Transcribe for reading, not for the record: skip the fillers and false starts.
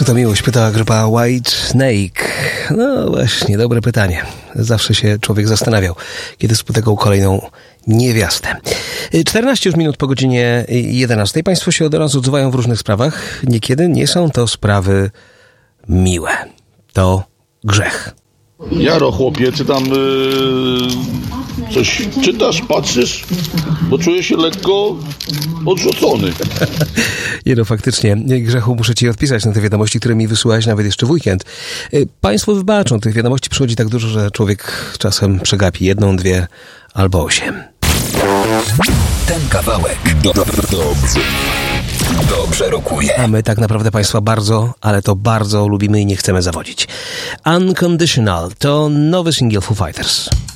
to miłość? Pyta grupa White Snake. No właśnie, dobre pytanie. Zawsze się człowiek zastanawiał, kiedy spotykał kolejną niewiastę. 14 już minut po godzinie 11. Państwo się od razu odzywają w różnych sprawach. Niekiedy nie są to sprawy miłe. To grzech. Jaro, chłopie, ty tam coś czytasz, patrzysz? Bo czuję się lekko odrzucony. Nie no, faktycznie, Grzechu, muszę ci odpisać na te wiadomości, które mi wysyłałeś nawet jeszcze w weekend. Państwo wybaczą, tych wiadomości przychodzi tak dużo, że człowiek czasem przegapi 1, 2 albo 8. Ten kawałek dobrze rokuje. A my tak naprawdę Państwa bardzo, ale to bardzo lubimy i nie chcemy zawodzić. Unconditional to nowy singiel Foo Fighters.